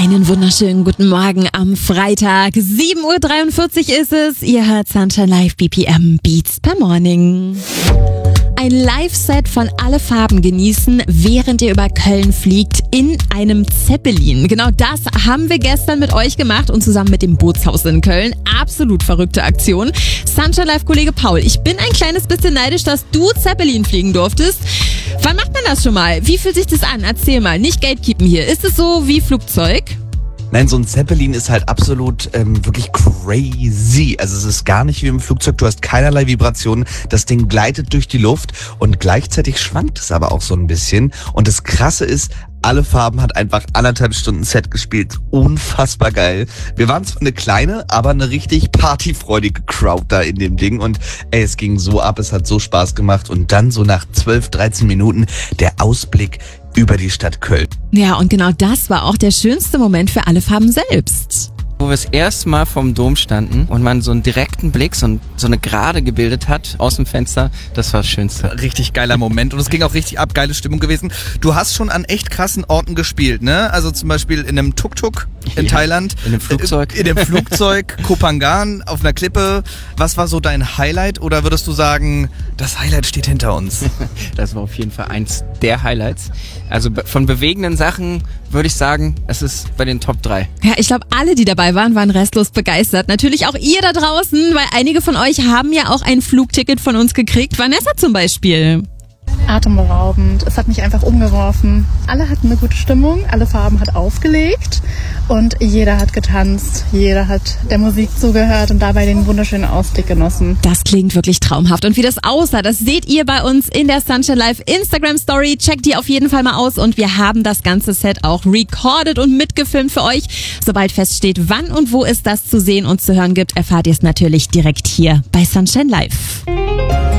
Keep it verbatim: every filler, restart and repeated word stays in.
Einen wunderschönen guten Morgen am Freitag. sieben Uhr dreiundvierzig ist es. Ihr hört Sunshine Live B P M Beats per Morning. Ein Live-Set von Alle Farben genießen, während ihr über Köln fliegt in einem Zeppelin. Genau das haben wir gestern mit euch gemacht und zusammen mit dem Bootshaus in Köln. Absolut verrückte Aktion. Sunshine Live-Kollege Paul, ich bin ein kleines bisschen neidisch, dass du Zeppelin fliegen durftest. Wann macht man das schon mal? Wie fühlt sich das an? Erzähl mal, nicht Gatekeepen hier. Ist es so wie Flugzeug? Nein, so ein Zeppelin ist halt absolut ähm, wirklich crazy. Also es ist gar nicht wie im Flugzeug, du hast keinerlei Vibrationen. Das Ding gleitet durch die Luft und gleichzeitig schwankt es aber auch so ein bisschen. Und das Krasse ist, Alle Farben hat einfach anderthalb Stunden Set gespielt. Unfassbar geil. Wir waren zwar eine kleine, aber eine richtig partyfreudige Crowd da in dem Ding. Und ey, es ging so ab, es hat so Spaß gemacht. Und dann so nach zwölf, dreizehn Minuten der Ausblick über die Stadt Köln. Ja, und genau das war auch der schönste Moment für Alle Farben selbst. Wo wir das erste Mal vorm Dom standen und man so einen direkten Blick, so, ein, so eine Gerade gebildet hat aus dem Fenster, das war das Schönste. Richtig geiler Moment und es ging auch richtig ab, geile Stimmung gewesen. Du hast schon an echt krassen Orten gespielt, ne? Also zum Beispiel in einem Tuk-Tuk in Ja, Thailand. in einem Flugzeug. In dem Flugzeug, Koh Phangan, auf einer Klippe. Was war so dein Highlight oder würdest du sagen, das Highlight steht hinter uns? Das war auf jeden Fall eins der Highlights. Also be- von bewegenden Sachen würde ich sagen, es ist bei den Top drei. Ja, ich glaube, alle, die dabei waren, waren restlos begeistert. Natürlich auch ihr da draußen, weil einige von euch haben ja auch ein Flugticket von uns gekriegt. Vanessa zum Beispiel. Atemberaubend. Es hat mich einfach umgeworfen. Alle hatten eine gute Stimmung, Alle Farben hat aufgelegt und jeder hat getanzt, jeder hat der Musik zugehört und dabei den wunderschönen Ausblick genossen. Das klingt wirklich traumhaft. Und wie das aussah, das seht ihr bei uns in der Sunshine Live Instagram Story. Checkt die auf jeden Fall mal aus und wir haben das ganze Set auch recorded und mitgefilmt für euch. Sobald feststeht, wann und wo es das zu sehen und zu hören gibt, erfahrt ihr es natürlich direkt hier bei Sunshine Live.